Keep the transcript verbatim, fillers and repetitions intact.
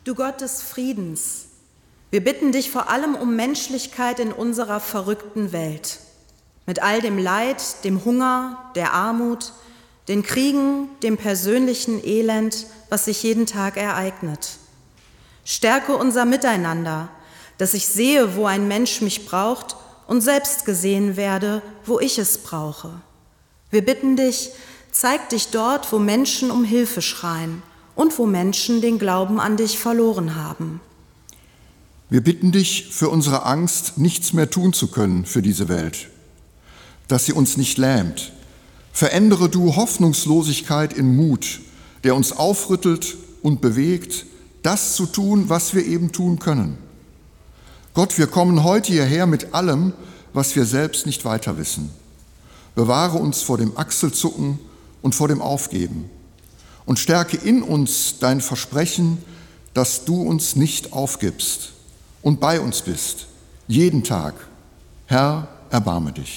Du Gott des Friedens, wir bitten dich vor allem um Menschlichkeit in unserer verrückten Welt. Mit all dem Leid, dem Hunger, der Armut, den Kriegen, dem persönlichen Elend, was sich jeden Tag ereignet. Stärke unser Miteinander, dass ich sehe, wo ein Mensch mich braucht und selbst gesehen werde, wo ich es brauche. Wir bitten dich, zeig dich dort, wo Menschen um Hilfe schreien und wo Menschen den Glauben an dich verloren haben. Wir bitten dich, für unsere Angst nichts mehr tun zu können für diese Welt, dass sie uns nicht lähmt. Verändere du Hoffnungslosigkeit in Mut, der uns aufrüttelt und bewegt, das zu tun, was wir eben tun können. Gott, wir kommen heute hierher mit allem, was wir selbst nicht weiter wissen. Bewahre uns vor dem Achselzucken und vor dem Aufgeben und stärke in uns dein Versprechen, dass du uns nicht aufgibst und bei uns bist, jeden Tag. Herr, erbarme dich.